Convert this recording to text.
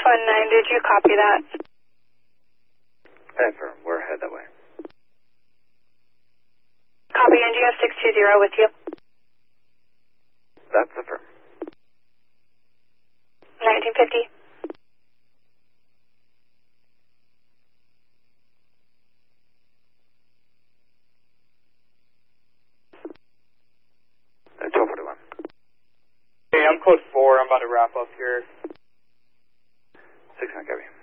619, did you copy that? Affirm, we're head that way. Copy, NGF 620 with you. That's affirm. 1950. At 1241. Hey, I'm code 4. I'm about to wrap up here. 6 on copy.